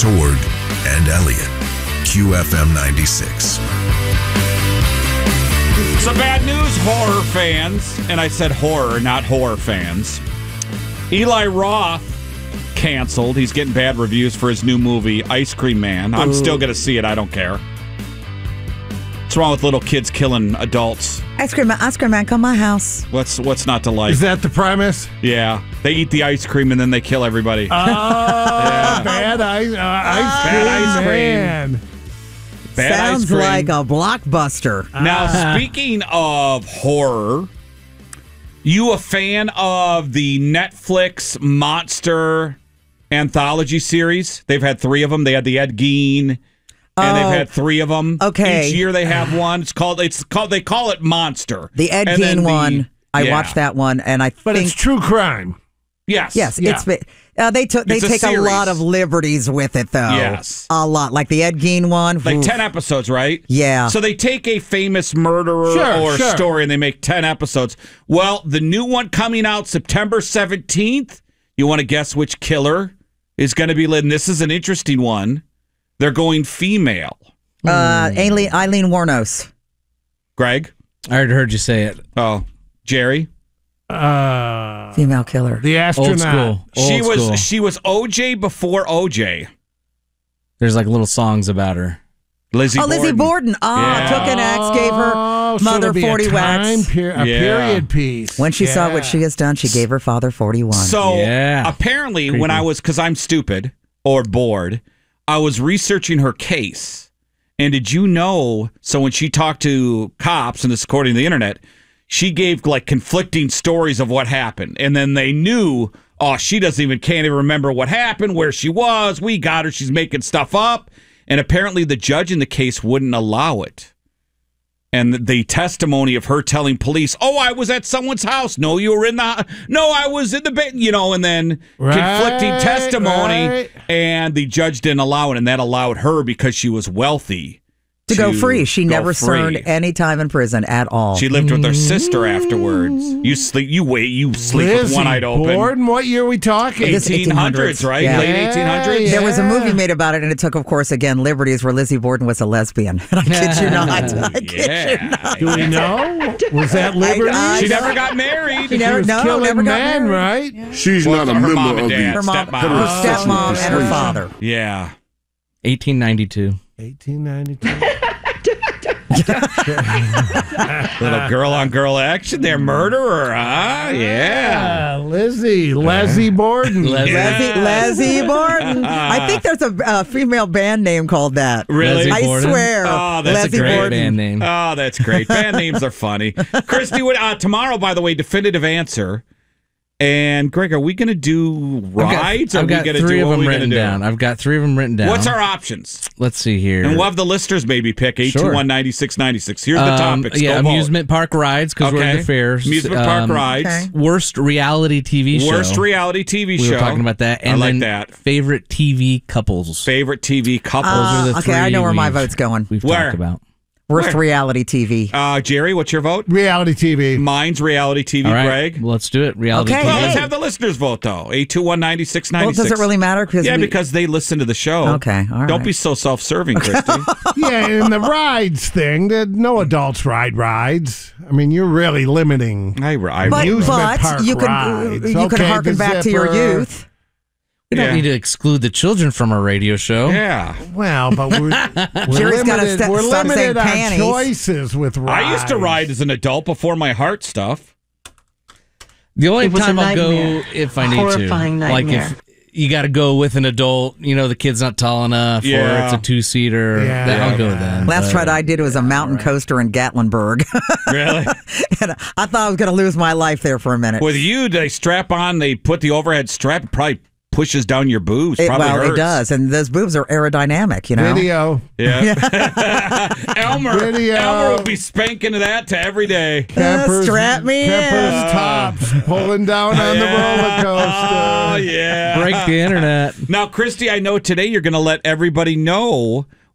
Torg, and Elliott. QFM 96. Some bad news, horror fans. And I said horror, not horror fans. Eli Roth canceled. He's getting bad reviews for his new movie, Ice Cream Man. I'm still going to see it. I don't care. What's wrong with little kids killing adults? Ice cream man, come my house. What's not to like? Is that the premise? Yeah. They eat the ice cream and then they kill everybody. Oh, yeah. Bad ice cream. Bad Sounds ice cream. like a blockbuster. Now, speaking of horror, you a fan of the Netflix Monster anthology series? They've had 3 of them. They had the Ed Gein, and they've had 3 of them. Okay. Each year they have one. They call it Monster. The Ed Gein one, I watched that one, and I think... But it's true crime. Yes. Yes, Yeah. they take a lot of liberties with it, though. Yes. A lot. Like the Ed Gein one. Like oof. 10 episodes, right? Yeah. So they take a famous murderer or story and they make 10 episodes. Well, the new one coming out September 17th, you want to guess which killer is going to be led? And this is an interesting one. They're going female. Eileen Wuornos. Greg? I already heard you say it. Oh, Jerry? Female killer. The astronaut. Old school. She was OJ before OJ. There's like little songs about her. Lizzie Borden. Yeah. Took an axe, gave her mother 40 whacks. Period piece. When she saw what she has done, she gave her father 41. So apparently when because I'm stupid or bored, I was researching her case. And did you know, so when she talked to cops, and this is according to the internet, she gave like conflicting stories of what happened. And then they knew, she can't even remember what happened, where she was. We got her. She's making stuff up. And apparently the judge in the case wouldn't allow it. And the testimony of her telling police, I was at someone's house. No, you were in the... No, I was in the bed, and then conflicting testimony. Right. And the judge didn't allow it. And that allowed her, because she was wealthy, to go free. She go never free. served any time in prison at all. She lived with her sister afterwards. You sleep with one eye open. Borden, what year are we talking? 1800s, right? Yeah. Late 1800s? There was a movie made about it, and it took, of course, again, liberties where Lizzie Borden was a lesbian. And I kid you not. I kid you not. Do we know? Was that liberty? She never got married. She was killing never got men, married. right? She's not a her member mom and of dad, the Her mom, stepmom. her stepmom and her father. Yeah. 1892. 1892. Little girl-on-girl action there. Murderer, huh? Yeah. Leslie Borden. Leslie Borden. I think there's a female band name called that. Really? Leslie I Borden? swear. Oh, that's Leslie a great Borden. band name. Oh, that's great. Band names are funny. Christy, tomorrow, by the way, definitive answer. And Greg, are we going to do rides? I've got 3 of them written down. What's our options? Let's see here. And we'll have the listeners maybe pick 821-9696. Here's the topics. Yeah, Go amusement park rides, because we're in the fairs. Amusement park rides. Okay. Worst reality TV show. Worst reality TV show. We were talking about that. And I like then that. Favorite TV couples. Favorite TV couples. Those are the Okay, I know where my we've- vote's going. We've Where? talked about. Worst reality TV. Jerry, what's your vote? Reality TV. Mine's reality TV, All right, Greg. well, let's do it. Reality Okay. TV. Well, let's have the listeners vote, though. 821-9696. Well, does it really matter? Because they listen to the show. Okay, all right. Don't be so self-serving, Christy. Yeah, and the rides thing, no adults ride rides. I mean, you're really limiting. I But Amusement park you could rides. you could Okay, harken the back to your zipper. youth. We don't need to exclude the children from our radio show. Yeah. Well, but we're Jerry's gotta limited, stop saying limited on panties. choices with rides. I used to ride as an adult before my heart stuff. The only It was a time I'll go nightmare. if I need Horrifying to. nightmare. Like if you got to go with an adult, the kid's not tall enough, or Yeah. it's a 2-seater, Yeah. then I'll go then. Last but- ride I did was a mountain coaster in Gatlinburg. Really? And I thought I was going to lose my life there for a minute. With you, they put the overhead strap, probably pushes down your boobs. Probably Well, hurts. it does. And those boobs are aerodynamic, Video. Yeah. Elmer will be spanking that to every day. Strap me Kemper's in. tops pulling down on the roller coaster. Oh, yeah. Break the internet. Now, Christy, I know today you're going to let everybody know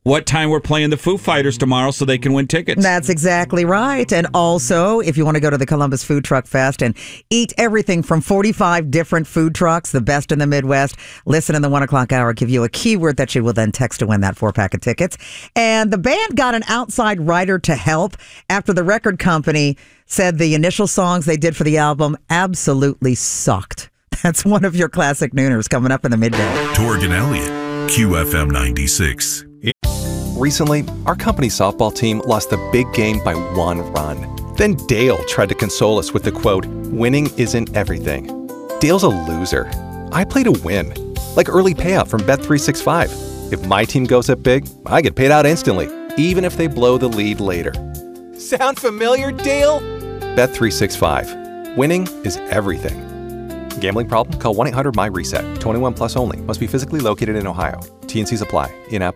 what time we're playing the Foo Fighters tomorrow so they can win tickets. That's exactly right. And also, if you want to go to the Columbus Food Truck Fest and eat everything from 45 different food trucks, the best in the Midwest, listen in the 1 o'clock hour, give you a keyword that you will then text to win that 4-pack of tickets. And the band got an outside writer to help after the record company said the initial songs they did for the album absolutely sucked. That's one of your classic nooners coming up in the midday. Torg and Elliott, QFM 96. Recently, our company softball team lost the big game by 1 run. Then Dale tried to console us with the quote, "Winning isn't everything." Dale's a loser. I play to win, like early payout from Bet365. If my team goes up big, I get paid out instantly, even if they blow the lead later. Sound familiar, Dale? Bet365. Winning is everything. Gambling problem? Call 1-800-MY-RESET. 21 plus only. Must be physically located in Ohio. T&Cs apply. In-app